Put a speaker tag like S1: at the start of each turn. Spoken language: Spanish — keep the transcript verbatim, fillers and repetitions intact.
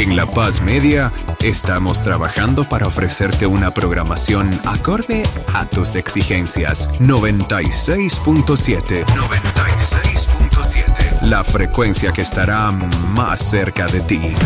S1: En La Paz Media estamos trabajando para ofrecerte una programación acorde a tus exigencias. noventa y seis punto siete. noventa y seis punto siete. La frecuencia que estará más cerca de ti.